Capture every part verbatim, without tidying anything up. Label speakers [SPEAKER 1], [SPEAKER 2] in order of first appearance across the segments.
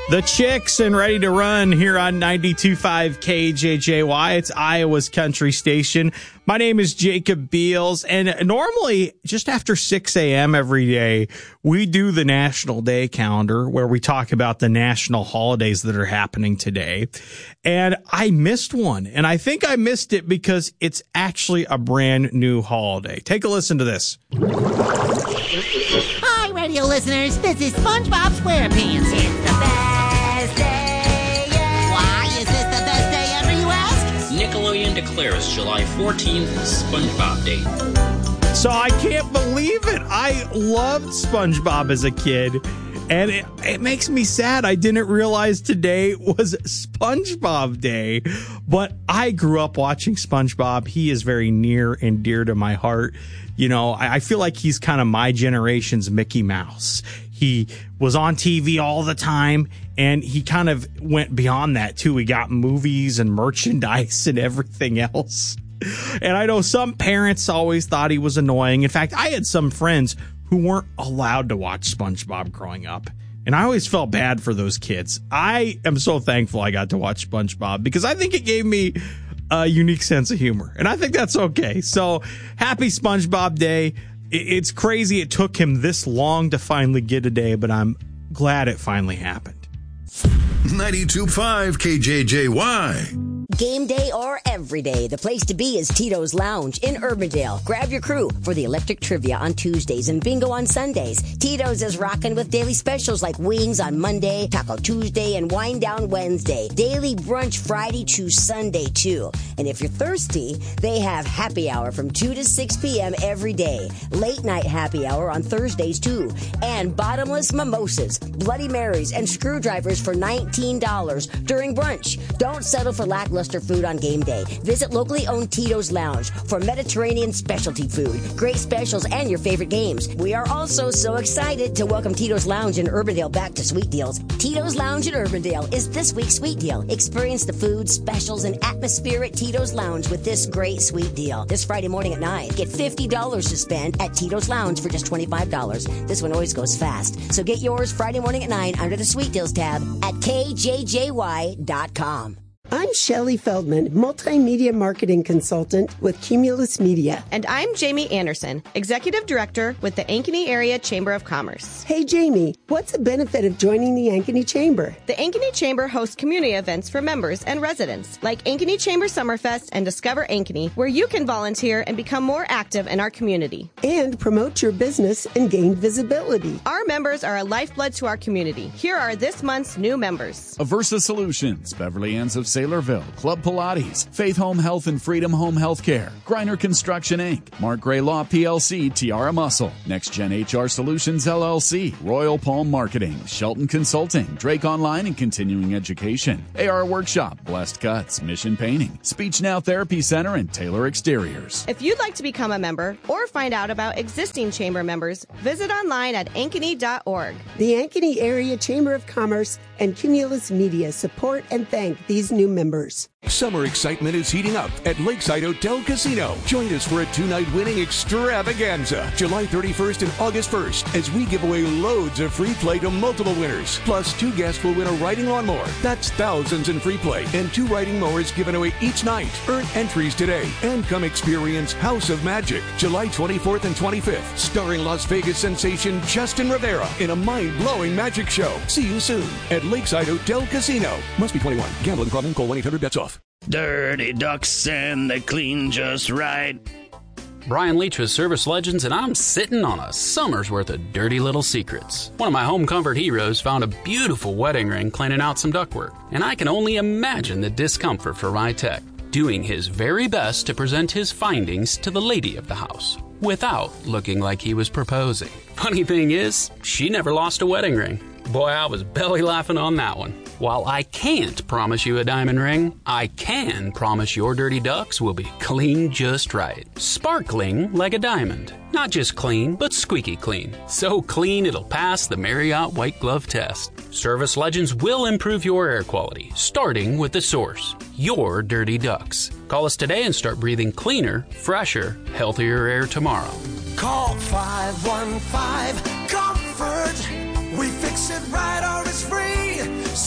[SPEAKER 1] The Chicks and Ready to Run here on ninety-two point five K J J Y. It's Iowa's country station. My name is Jacob Beals, and normally just after six a.m. every day, we do the National Day Calendar where we talk about the national holidays that are happening today. And I missed one, and I think I missed it because it's actually a brand new holiday. Take a listen to this.
[SPEAKER 2] Hi, radio listeners. This is SpongeBob SquarePants. It's the best day yet. Why is this the best day ever, you ask?
[SPEAKER 3] Nickelodeon declares July fourteenth SpongeBob Day.
[SPEAKER 1] So I can't believe it. I loved SpongeBob as a kid, and it, it makes me sad I didn't realize today was SpongeBob Day. But I grew up watching SpongeBob. He is very near and dear to my heart. You know, I, I feel like he's kind of my generation's Mickey Mouse. He was on T V all the time, and he kind of went beyond that, too. He got movies and merchandise and everything else. And I know some parents always thought he was annoying. In fact, I had some friends who weren't allowed to watch SpongeBob growing up. And I always felt bad for those kids. I am so thankful I got to watch SpongeBob because I think it gave me a unique sense of humor. And I think that's okay. So happy SpongeBob Day. It's crazy it took him this long to finally get a day, but I'm glad it finally happened.
[SPEAKER 4] ninety-two point five K J J Y.
[SPEAKER 5] Game day or every day, the place to be is Tito's Lounge in Urbandale. Grab your crew for the electric trivia on Tuesdays and bingo on Sundays. Tito's is rocking with daily specials like wings on Monday, Taco Tuesday, and Wine Down Wednesday. Daily brunch Friday to Sunday, too. And if you're thirsty, they have happy hour from two to six p.m. every day. Late night happy hour on Thursdays, too. And bottomless mimosas, Bloody Marys, and screwdrivers for nineteen dollars during brunch. Don't settle for lackluster food on game day. Visit locally owned Tito's Lounge for Mediterranean specialty food, great specials, and your favorite games. We are also so excited to welcome Tito's Lounge in Urbandale back to Sweet Deals. Tito's Lounge in Urbandale is this week's Sweet Deal. Experience the food, specials, and atmosphere at Tito's Lounge with this great sweet deal. This Friday morning at nine, get fifty dollars to spend at Tito's Lounge for just twenty-five dollars. This one always goes fast. So get yours Friday morning at nine under the Sweet Deals tab at K J J Y dot com.
[SPEAKER 6] I'm Shelley Feldman, multimedia marketing consultant with Cumulus Media.
[SPEAKER 7] And I'm Jamie Anderson, executive director with the Ankeny Area Chamber of Commerce.
[SPEAKER 6] Hey, Jamie, what's the benefit of joining the Ankeny Chamber?
[SPEAKER 7] The Ankeny Chamber hosts community events for members and residents, like Ankeny Chamber Summerfest and Discover Ankeny, where you can volunteer and become more active in our community.
[SPEAKER 6] And promote your business and gain visibility.
[SPEAKER 7] Our members are a lifeblood to our community. Here are this month's new members.
[SPEAKER 8] Aversa Solutions, Beverly Anns of Saylorville, Club Pilates, Faith Home Health and Freedom Home Healthcare, Griner Construction Incorporated, Mark Gray Law P L C, Tiara Muscle, Next Gen H R Solutions L L C, Royal Palm Marketing, Shelton Consulting, Drake Online and Continuing Education, A R Workshop, Blessed Cuts, Mission Painting, Speech Now Therapy Center, and Taylor Exteriors.
[SPEAKER 7] If you'd like to become a member or find out about existing chamber members, visit online at ankeny dot org.
[SPEAKER 6] The Ankeny Area Chamber of Commerce and Cumulus Media support and thank these new members.
[SPEAKER 9] Summer excitement is heating up at Lakeside Hotel Casino. Join us for a two-night winning extravaganza, July thirty-first and August first, as we give away loads of free play to multiple winners. Plus, two guests will win a riding lawnmower. That's thousands in free play, and two riding mowers given away each night. Earn entries today and come experience House of Magic, July twenty-fourth and twenty-fifth, starring Las Vegas sensation Justin Rivera in a mind-blowing magic show. See you soon at Lakeside Hotel Casino. Must be twenty-one. Gambling problem? Call one eight hundred bets off.
[SPEAKER 10] Dirty ducks and they clean just right.
[SPEAKER 3] Brian Leach with Service Legends, and I'm sitting on a summer's worth of dirty little secrets. One of my home comfort heroes found a beautiful wedding ring cleaning out some ductwork, and I can only imagine the discomfort for my tech, doing his very best to present his findings to the lady of the house, without looking like he was proposing. Funny thing is, she never lost a wedding ring. Boy, I was belly laughing on that one. While I can't promise you a diamond ring, I can promise your dirty ducks will be clean just right. Sparkling like a diamond. Not just clean, but squeaky clean. So clean it'll pass the Marriott White Glove test. Service Legends will improve your air quality, starting with the source, your dirty ducks. Call us today and start breathing cleaner, fresher, healthier air tomorrow.
[SPEAKER 11] Call five one five, comfort. We fix it right or it's free.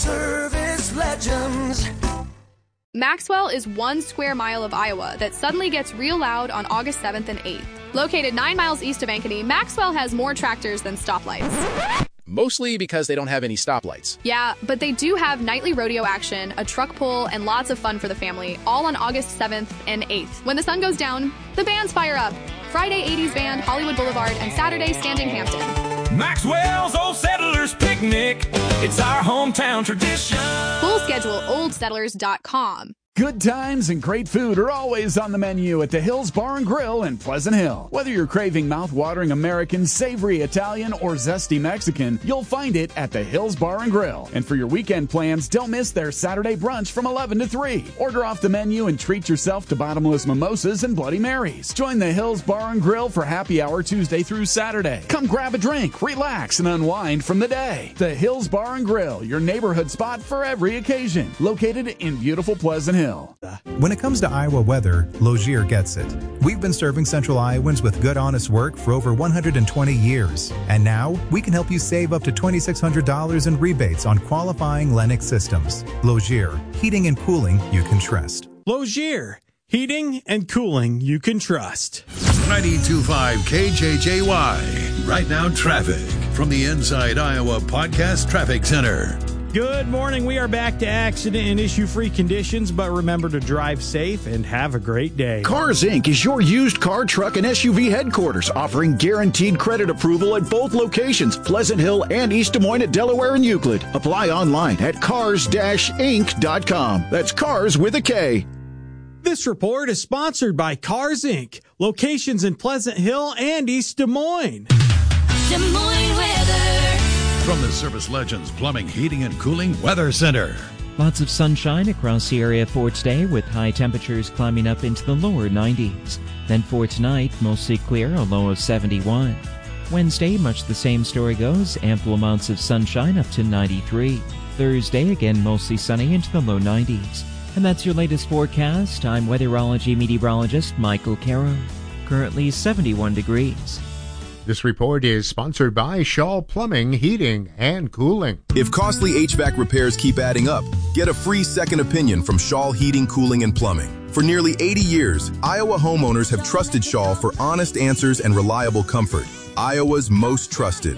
[SPEAKER 12] Maxwell is one square mile of Iowa that suddenly gets real loud on August seventh and eighth. Located nine miles east of Ankeny, Maxwell has more tractors than stoplights.
[SPEAKER 13] Mostly because they don't have any stoplights.
[SPEAKER 12] Yeah, but they do have nightly rodeo action, a truck pull, and lots of fun for the family, all on August seventh and eighth. When the sun goes down, the bands fire up. Friday, eighties Band, Hollywood Boulevard, and Saturday, Standing Hampton.
[SPEAKER 14] Maxwell's Old Settlers Picnic. It's our hometown tradition.
[SPEAKER 12] Full schedule, old settlers dot com.
[SPEAKER 8] Good times and great food are always on the menu at the Hills Bar and Grill in Pleasant Hill. Whether you're craving mouth-watering American, savory Italian, or zesty Mexican, you'll find it at the Hills Bar and Grill. And for your weekend plans, don't miss their Saturday brunch from eleven to three. Order off the menu and treat yourself to bottomless mimosas and Bloody Marys. Join the Hills Bar and Grill for happy hour Tuesday through Saturday. Come grab a drink, relax, and unwind from the day. The Hills Bar and Grill, your neighborhood spot for every occasion. Located in beautiful Pleasant Hill.
[SPEAKER 15] When it comes to Iowa weather, Logier gets it. We've been serving Central Iowans with good, honest work for over one hundred twenty years. And now, we can help you save up to two thousand six hundred dollars in rebates on qualifying Lennox systems. Logier, heating and cooling you can trust.
[SPEAKER 1] Logier, heating and cooling you can trust.
[SPEAKER 4] ninety-two point five K J J Y. Right now, traffic from the Inside Iowa Podcast Traffic Center.
[SPEAKER 1] Good morning. We are back to accident and issue-free conditions, but remember to drive safe and have a great day.
[SPEAKER 16] Cars Incorporated is your used car, truck, and S U V headquarters, offering guaranteed credit approval at both locations, Pleasant Hill and East Des Moines at Delaware and Euclid. Apply online at cars dash inc dot com. That's cars with a K.
[SPEAKER 1] This report is sponsored by Cars Incorporated. Locations in Pleasant Hill and East Des Moines.
[SPEAKER 17] Des Moines weather.
[SPEAKER 4] From the Service Legends Plumbing, Heating, and Cooling Weather Center.
[SPEAKER 18] Lots of sunshine across the area for today, with high temperatures climbing up into the lower nineties. Then for tonight, mostly clear, a low of seventy-one. Wednesday, much the same story goes, ample amounts of sunshine up to ninety-three. Thursday, again mostly sunny into the low nineties. And that's your latest forecast. I'm weatherology meteorologist Michael Caro. Currently seventy-one degrees.
[SPEAKER 19] This report is sponsored by Shaw Plumbing, Heating, and Cooling.
[SPEAKER 20] If costly H V A C repairs keep adding up, get a free second opinion from Shaw Heating, Cooling, and Plumbing. For nearly eighty years, Iowa homeowners have trusted Shaw for honest answers and reliable comfort. Iowa's most trusted.